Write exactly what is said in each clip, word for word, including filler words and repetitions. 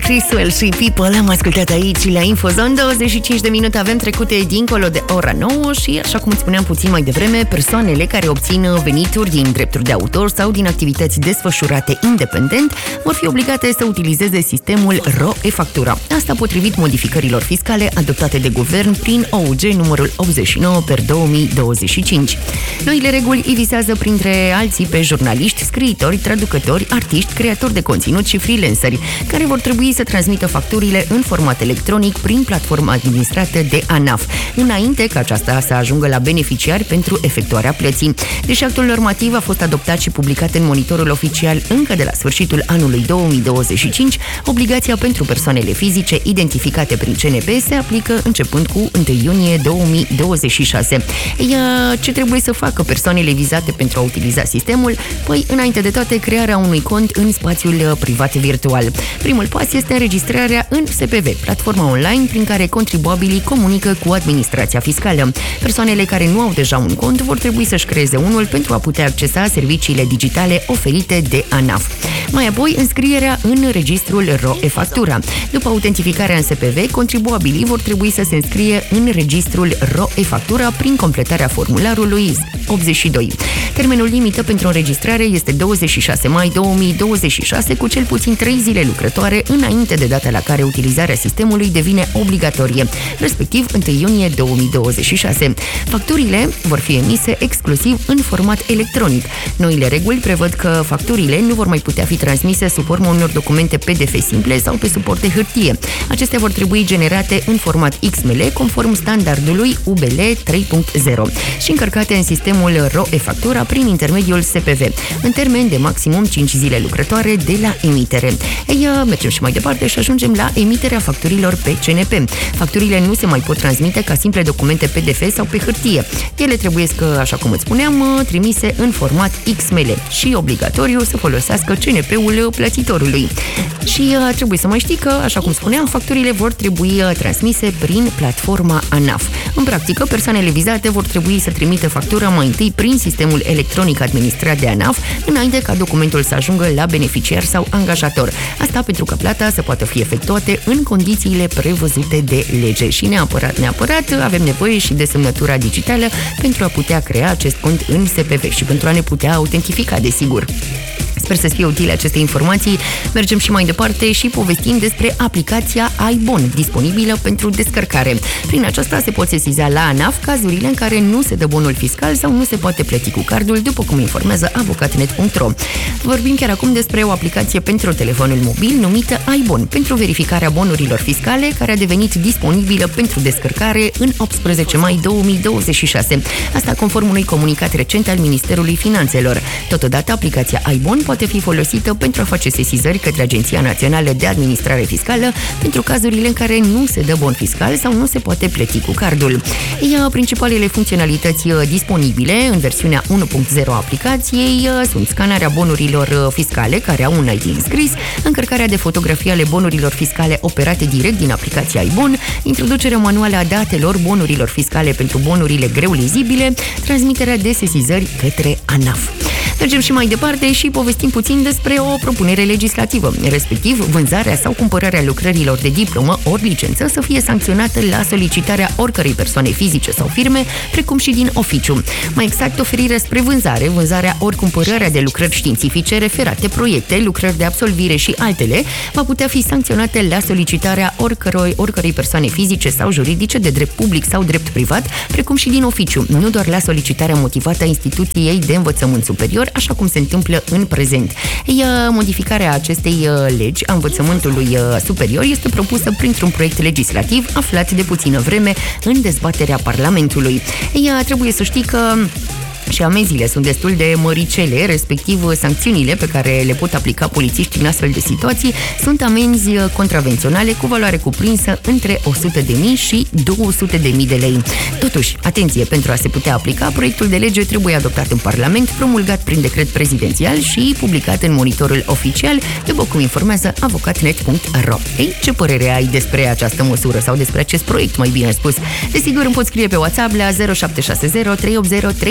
Chriswell și People am ascultat aici la Infozone. douăzeci și cinci de minute avem trecute dincolo de ora nouă și, așa cum îți spuneam puțin mai devreme, persoanele care obțin venituri din drepturi de autor sau din activități desfășurate independent vor fi obligate să utilizeze sistemul R O E-Factura. Asta potrivit modificărilor fiscale adoptate de guvern prin O U G numărul optzeci și nouă pe două mii douăzeci și cinci. Noile reguli îi vizează printre alții pe jurnaliști, scriitori, traducători, artiști, creatori de conținut și freelanceri, care vor trebui să transmită facturile în format electronic prin platforma administrată de ANAF, înainte ca aceasta să ajungă la beneficiari pentru efectuarea plății. Deși actul normativ a fost adoptat și publicat în monitorul oficial încă de la sfârșitul anului două mii douăzeci și cinci, obligația pentru persoanele fizice identificate prin C N P se aplică începând cu întâi iunie două mii douăzeci și șase. Iar ce trebuie să facă persoanele vizate pentru a utiliza sistemul? Păi, înainte de toate, crearea unui cont în spațiul privat virtual. Primul pas este înregistrarea în S P V, platforma online prin care contribuabilii comunică cu administrația fiscală. Persoanele care nu au deja un cont vor trebui să-și creeze unul pentru a putea accesa serviciile digitale oferite de ANAF. Mai apoi, înscrierea în registrul R O E-Factura. După autentificarea în S P V, contribuabilii vor trebui să se înscrie în registrul R O E-Factura prin completarea formularului optzeci și doi. Termenul limită pentru înregistrare este douăzeci și șase mai două mii douăzeci și șase, cu cel puțin trei zile lucrătoare înainte de data la care utilizarea sistemului devine obligatorie, respectiv întâi iunie două mii douăzeci și șase. Facturile vor fi emise exclusiv în format electronic. Noile reguli prevăd că facturile nu vor mai putea fi transmise sub formă unor documente P D F simple sau pe suport de hârtie. Acestea vor trebui generate în format X M L conform standardului U B L trei punct zero și încărcate în sistemul R O E-Factura prin intermediul S P V, în termen de maximum cinci zile lucrătoare de la emitere. Ei, mergem și mai departe și ajungem la emiterea facturilor pe C N P. Facturile nu se mai pot transmite ca simple documente P D F sau pe hârtie. Ele trebuie, așa cum îți spuneam, trimise în format X M L și obligatoriu să folosească C N P-ul plătitorului. Și trebuie să mai știi că, așa cum spuneam, facturile vor trebui transmise prin platforma ANAF. În practică, persoanele vizate vor trebui să trimită factura mai întâi prin sistemul electronic administrat de ANAF, înainte ca documentul să ajungă la beneficiar sau angajator. Asta pentru că plata să poată fi efectuate în condițiile prevăzute de lege. Și neapărat, neapărat, avem nevoie și de semnătura digitală pentru a putea crea acest cont în S P V și pentru a ne putea autentifica, desigur. Sper să fie utile aceste informații. Mergem și mai departe și povestim despre aplicația iBon, disponibilă pentru descărcare. Prin aceasta se pot sesiza la ANAF cazurile în care nu se dă bonul fiscal sau nu se poate plăti cu cardul, după cum informează avocatnet punct ro. Vorbim chiar acum despre o aplicație pentru telefonul mobil numită iBon, pentru verificarea bonurilor fiscale, care a devenit disponibilă pentru descărcare în optsprezece mai două mii douăzeci și șase. Asta conform unui comunicat recent al Ministerului Finanțelor. Totodată, aplicația iBon poate fi folosită pentru a face sesizări către Agenția Națională de Administrare Fiscală pentru cazurile în care nu se dă bon fiscal sau nu se poate plăti cu cardul. Iar principalele funcționalități disponibile în versiunea unu punct zero a aplicației sunt scanarea bonurilor fiscale care au un I D înscris, încărcarea de fotografii ale bonurilor fiscale operate direct din aplicația iBon, introducerea manuală a datelor bonurilor fiscale pentru bonurile greu lizibile, transmiterea de sesizări către ANAF. Mergem și mai departe și povestim puțin despre o propunere legislativă, respectiv vânzarea sau cumpărarea lucrărilor de diplomă ori licență să fie sancționată la solicitarea oricărei persoane fizice sau firme, precum și din oficiu. Mai exact, oferirea spre vânzare, vânzarea ori cumpărarea de lucrări științifice, referate, proiecte, lucrări de absolvire și altele, va putea fi sancționată la solicitarea oricărei, oricărei persoane fizice sau juridice de drept public sau drept privat, precum și din oficiu, nu doar la solicitarea motivată a instituției de învățământ superior, așa cum se întâmplă în prezent. Iar modificarea acestei legi a învățământului superior este propusă printr-un proiect legislativ aflat de puțină vreme în dezbaterea Parlamentului. Iar trebuie să știi că și amenziile sunt destul de măricele, respectiv sancțiunile pe care le pot aplica polițiștii în astfel de situații sunt amenzi contravenționale cu valoare cuprinsă între o sută de mii și două sute de mii de lei. Totuși, atenție, pentru a se putea aplica, proiectul de lege trebuie adoptat în Parlament, promulgat prin decret prezidențial și publicat în monitorul oficial, după cum informează avocatnet punct ro. Ei, ce părere ai despre această măsură sau despre acest proiect, mai bine spus? Desigur, îmi poți scrie pe WhatsApp la zero șapte șase zero trei opt zero trei opt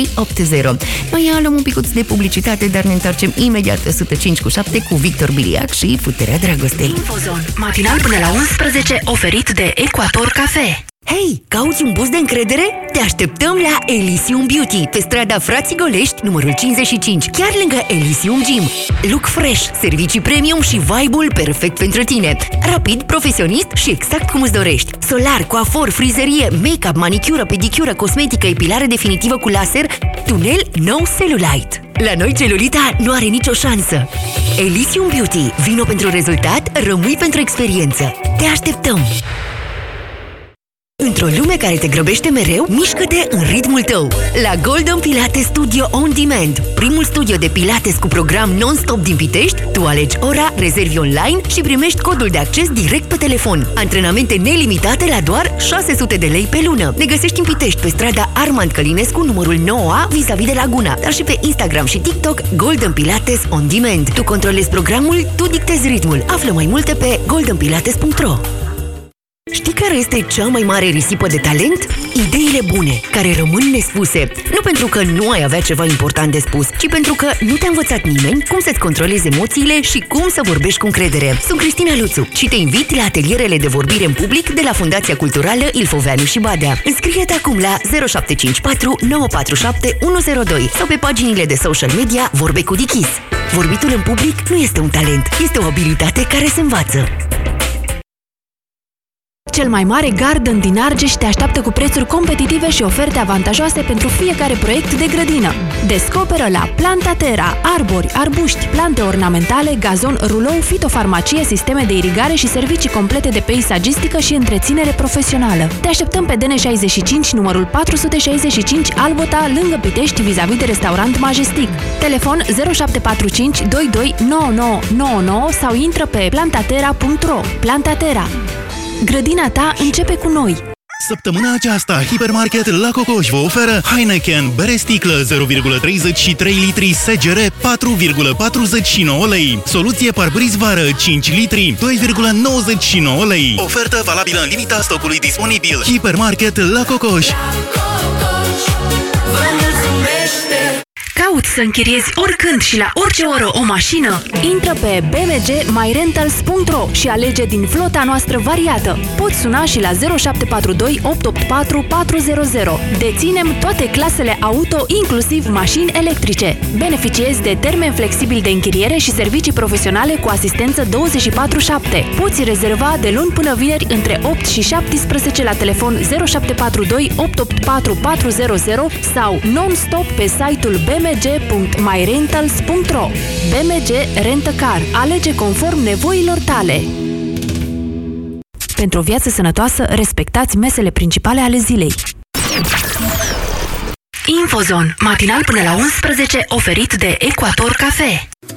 zero. Noi luăm un picuț de publicitate, dar ne întoarcem imediat o sută cinci cu șapte cu Victor Biliac și Puterea Dragostei. Infozon, matinal până la unsprezece, oferit de Equator Cafe. Hei, cauți un boost de încredere? Te așteptăm la Elysium Beauty, pe strada Frații Golești, numărul cincizeci și cinci, chiar lângă Elysium Gym. Look fresh, servicii premium și vibe-ul perfect pentru tine. Rapid, profesionist și exact cum îți dorești. Solar, coafor, frizerie, make-up, manicură, pedicură, cosmetică, epilare definitivă cu laser, tunel no cellulite. La noi celulita nu are nicio șansă. Elysium Beauty, vino pentru rezultat, rămâi pentru experiență. Te așteptăm! Într-o lume care te grăbește mereu, mișcă-te în ritmul tău. La Golden Pilates Studio On Demand, primul studio de pilates cu program non-stop din Pitești, tu alegi ora, rezervi online și primești codul de acces direct pe telefon. Antrenamente nelimitate la doar șase sute de lei pe lună. Ne găsești în Pitești, pe strada Armand Călinescu, numărul nouă A, vis-a-vis de Laguna, dar și pe Instagram și TikTok Golden Pilates On Demand. Tu controlezi programul, tu dictezi ritmul. Află mai multe pe golden pilates punct ro. Știi care este cea mai mare risipă de talent? Ideile bune, care rămân nespuse. Nu pentru că nu ai avea ceva important de spus, ci pentru că nu te-a învățat nimeni cum să-ți controlezi emoțiile și cum să vorbești cu încredere. Sunt Cristina Luțu și te invit la atelierele de vorbire în public de la Fundația Culturală Ilfoveanu și Badea. Înscrie-te acum la zero șapte cinci patru nouă patru șapte unu zero doi sau pe paginile de social media Vorbe cu Dichis. Vorbitul în public nu este un talent, este o abilitate care se învață. Cel mai mare garden din Argeș te așteaptă cu prețuri competitive și oferte avantajoase pentru fiecare proiect de grădină. Descoperă la Planta Terra arbori, arbuști, plante ornamentale, gazon, rulou, fitofarmacie, sisteme de irigare și servicii complete de peisagistică și întreținere profesională. Te așteptăm pe D N șaizeci și cinci, numărul patru sute șaizeci și cinci, Albota, lângă Pitești, vis-a-vis de restaurant Majestic. Telefon zero șapte patru cinci doi doi nouă nouă nouă nouă sau intră pe plantaterra punct ro. Planta Terra. Grădina ta începe cu noi! Săptămâna aceasta, Hipermarket La Cocoș vă oferă Heineken, bere sticlă zero virgulă treizeci și trei litri S G R patru virgulă patruzeci și nouă lei. Soluție parbriz vară cinci litri doi virgulă nouăzeci și nouă lei. Ofertă valabilă în limita stocului disponibil. Hipermarket La Cocoș. Cauți să închiriezi oricând și la orice oră o mașină? Intră pe b m g my rentals punct ro și alege din flota noastră variată. Poți suna și la zero șapte patru doi opt opt patru patru zero zero. Deținem toate clasele auto, inclusiv mașini electrice. Beneficiezi de termen flexibil de închiriere și servicii profesionale cu asistență douăzeci și patru șapte. Poți rezerva de luni până vineri între opt și șaptesprezece la telefon zero șapte patru doi opt opt patru patru zero zero sau non-stop pe site-ul b m g punct my rentals punct ro. B M G Rent a Car. Alege conform nevoilor tale. Pentru o viață sănătoasă, respectați mesele principale ale zilei. Infozon, matinal până la unsprezece, oferit de Equator Cafe.